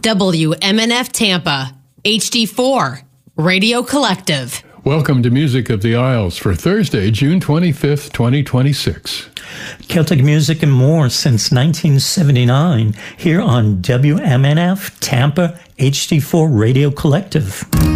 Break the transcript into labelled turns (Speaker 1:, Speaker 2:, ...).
Speaker 1: WMNF Tampa, HD4, Radio Collective.
Speaker 2: Welcome to Music of the Isles for Thursday, June 25th, 2026.
Speaker 3: Celtic music and more since 1979 here on WMNF Tampa HD4 Radio Collective.